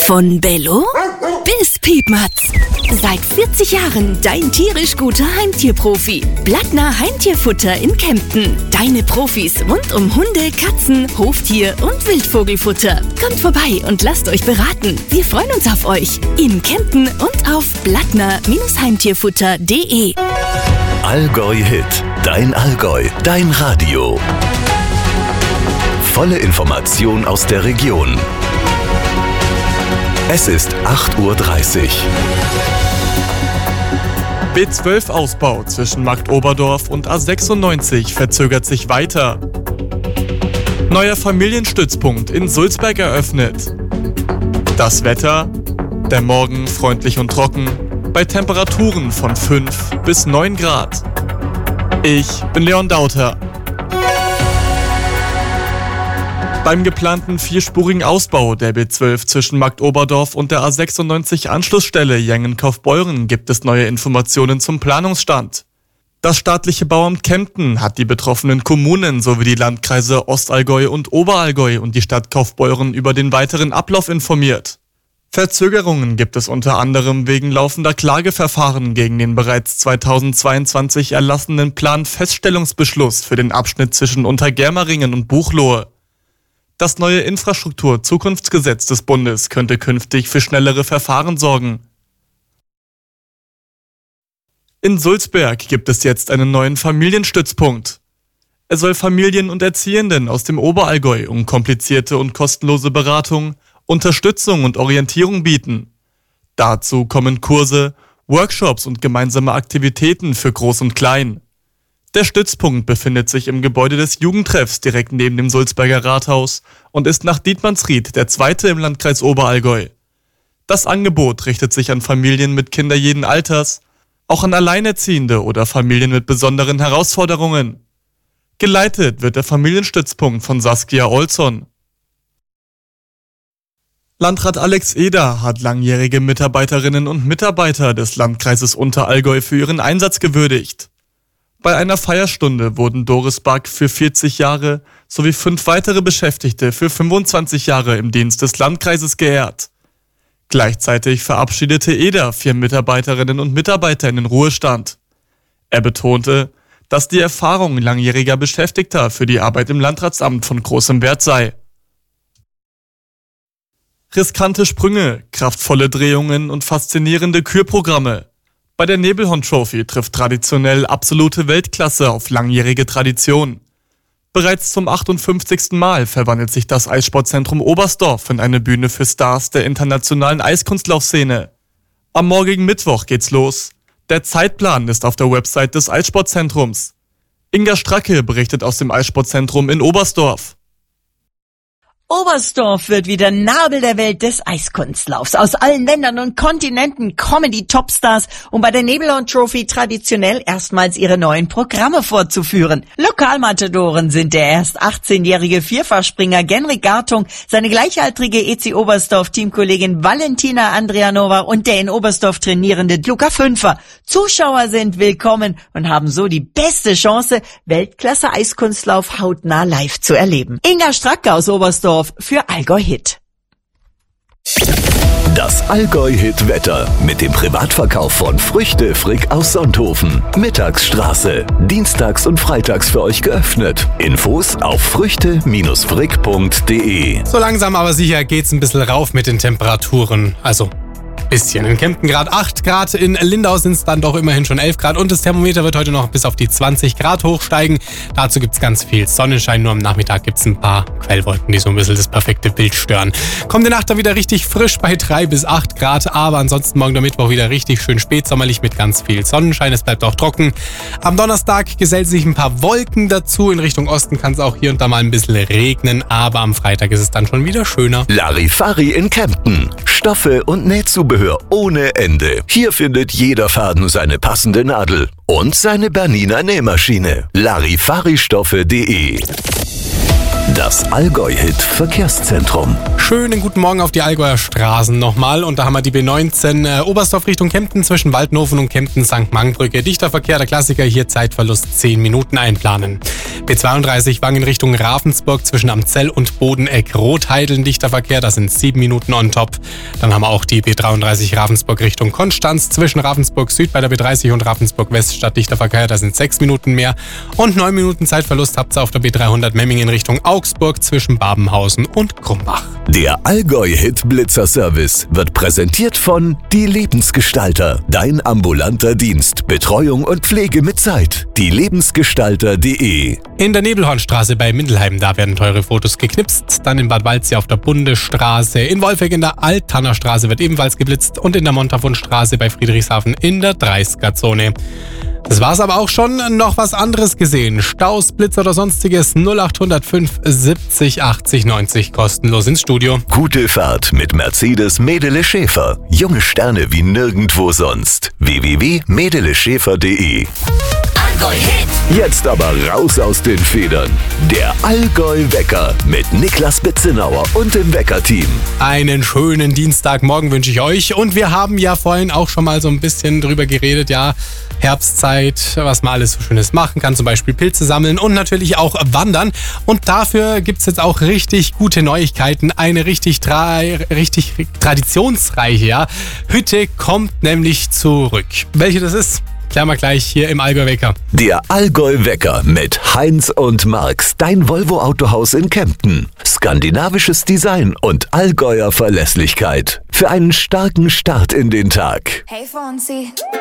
Von Bello bis Piepmatz. Seit 40 Jahren dein tierisch guter Heimtierprofi. Blattner Heimtierfutter in Kempten. Deine Profis rund um Hunde, Katzen, Hoftier und Wildvogelfutter. Kommt vorbei und lasst euch beraten. Wir freuen uns auf euch. In Kempten und auf blattner-heimtierfutter.de. Allgäu Hit. Dein Allgäu. Dein Radio. Volle Information aus der Region. Es ist 8:30 Uhr. B12-Ausbau zwischen Marktoberdorf und A96 verzögert sich weiter. Neuer Familienstützpunkt in Sulzberg eröffnet. Das Wetter, der Morgen freundlich und trocken, bei Temperaturen von 5 bis 9 Grad. Ich bin Leon Dauter. Beim geplanten 4-spurigen Ausbau der B12 zwischen Marktoberdorf und der A96 Anschlussstelle Jengen-Kaufbeuren gibt es neue Informationen zum Planungsstand. Das staatliche Bauamt Kempten hat die betroffenen Kommunen sowie die Landkreise Ostallgäu und Oberallgäu und die Stadt Kaufbeuren über den weiteren Ablauf informiert. Verzögerungen gibt es unter anderem wegen laufender Klageverfahren gegen den bereits 2022 erlassenen Planfeststellungsbeschluss für den Abschnitt zwischen Untergermeringen und Buchloe. Das neue Infrastruktur-Zukunftsgesetz des Bundes könnte künftig für schnellere Verfahren sorgen. In Sulzberg gibt es jetzt einen neuen Familienstützpunkt. Er soll Familien und Erziehenden aus dem Oberallgäu unkomplizierte und kostenlose Beratung, Unterstützung und Orientierung bieten. Dazu kommen Kurse, Workshops und gemeinsame Aktivitäten für Groß und Klein. Der Stützpunkt befindet sich im Gebäude des Jugendtreffs direkt neben dem Sulzberger Rathaus und ist nach Dietmannsried der zweite im Landkreis Oberallgäu. Das Angebot richtet sich an Familien mit Kindern jeden Alters, auch an Alleinerziehende oder Familien mit besonderen Herausforderungen. Geleitet wird der Familienstützpunkt von Saskia Olson. Landrat Alex Eder hat langjährige Mitarbeiterinnen und Mitarbeiter des Landkreises Unterallgäu für ihren Einsatz gewürdigt. Bei einer Feierstunde wurden Doris Back für 40 Jahre sowie 5 weitere Beschäftigte für 25 Jahre im Dienst des Landkreises geehrt. Gleichzeitig verabschiedete Eder 4 Mitarbeiterinnen und Mitarbeiter in den Ruhestand. Er betonte, dass die Erfahrung langjähriger Beschäftigter für die Arbeit im Landratsamt von großem Wert sei. Riskante Sprünge, kraftvolle Drehungen und faszinierende Kürprogramme. Bei der Nebelhorn-Trophy trifft traditionell absolute Weltklasse auf langjährige Tradition. Bereits zum 58. Mal verwandelt sich das Eissportzentrum Oberstdorf in eine Bühne für Stars der internationalen Eiskunstlaufszene. Am morgigen Mittwoch geht's los. Der Zeitplan ist auf der Website des Eissportzentrums. Inga Stracke berichtet aus dem Eissportzentrum in Oberstdorf. Oberstdorf wird wieder Nabel der Welt des Eiskunstlaufs. Aus allen Ländern und Kontinenten kommen die Topstars, um bei der Nebelhorn Trophy traditionell erstmals ihre neuen Programme vorzuführen. Lokalmatadoren sind der erst 18-jährige Vierfachspringer Genrik Gartung, seine gleichaltrige EC Oberstdorf Teamkollegin Valentina Andrianova und der in Oberstdorf trainierende Luca Fünfer. Zuschauer sind willkommen und haben so die beste Chance, Weltklasse Eiskunstlauf hautnah live zu erleben. Inga Stracke aus Oberstdorf für Allgäu Hit. Das Allgäu Hit Wetter mit dem Privatverkauf von Früchte Frick aus Sonthofen. Mittagsstraße. Dienstags und freitags für euch geöffnet. Infos auf früchte-frick.de. So langsam aber sicher geht's ein bisschen rauf mit den Temperaturen. Also bisschen. In Kempten gerade 8 Grad, in Lindau sind es dann doch immerhin schon 11 Grad und das Thermometer wird heute noch bis auf die 20 Grad hochsteigen. Dazu gibt es ganz viel Sonnenschein, nur am Nachmittag gibt es ein paar Quellwolken, die so ein bisschen das perfekte Bild stören. Kommende Nacht dann wieder richtig frisch bei 3 bis 8 Grad, aber ansonsten morgen der Mittwoch wieder richtig schön spätsommerlich mit ganz viel Sonnenschein. Es bleibt auch trocken. Am Donnerstag gesellen sich ein paar Wolken dazu. In Richtung Osten kann es auch hier und da mal ein bisschen regnen, aber am Freitag ist es dann schon wieder schöner. Larifari in Kempten. Stoffe und Nähzubehör ohne Ende. Hier findet jeder Faden seine passende Nadel und seine Bernina Nähmaschine. Larifaristoffe.de. Das Allgäu-Hit Verkehrszentrum. Schönen guten Morgen auf die Allgäuer Straßen nochmal. Und da haben wir die B19 Oberstdorf Richtung Kempten zwischen Waldhofen und Kempten-St. Mangbrücke. Dichter Verkehr, der Klassiker, hier Zeitverlust 10 Minuten einplanen. B32 Wangen Richtung Ravensburg zwischen Amzell und Bodeneck-Rotheideln. Dichter Verkehr, das sind 7 Minuten on top. Dann haben wir auch die B33 Ravensburg Richtung Konstanz zwischen Ravensburg Süd bei der B30 und Ravensburg West statt dichter Verkehr, das sind 6 Minuten mehr. Und 9 Minuten Zeitverlust habt ihr auf der B300 Memmingen Richtung Augsburg zwischen Babenhausen und Krumbach. Der Allgäu-Hit Blitzer-Service wird präsentiert von Die Lebensgestalter. Dein ambulanter Dienst, Betreuung und Pflege mit Zeit. dielebensgestalter.de. In der Nebelhornstraße bei Mindelheim, da werden teure Fotos geknipst. Dann in Bad Waldsee auf der Bundesstraße. In Wolfegg in der Altanner Straße wird ebenfalls geblitzt. Und in der Montafonstraße bei Friedrichshafen in der 30er-Zone. Das war's aber auch schon. Noch was anderes gesehen. Staus, Blitz oder sonstiges 0805 70 80 90 kostenlos ins Studio. Gute Fahrt mit Mercedes Medele Schäfer. Junge Sterne wie nirgendwo sonst. www.medeleschäfer.de. Jetzt aber raus aus den Federn. Der Allgäu-Wecker mit Niklas Betzenauer und dem Wecker-Team. Einen schönen Dienstagmorgen wünsche ich euch. Und wir haben ja vorhin auch schon mal so ein bisschen drüber geredet, ja, Herbstzeit, was man alles so Schönes machen kann, zum Beispiel Pilze sammeln und natürlich auch wandern. Und dafür gibt's jetzt auch richtig gute Neuigkeiten. Eine richtig traditionsreiche Hütte kommt nämlich zurück. Welche das ist? Klären wir gleich hier im Allgäu-Wecker. Der Allgäu-Wecker mit Heinz und Marx, dein Volvo-Autohaus in Kempten. Skandinavisches Design und Allgäuer Verlässlichkeit. Für einen starken Start in den Tag. Hey Fonzie.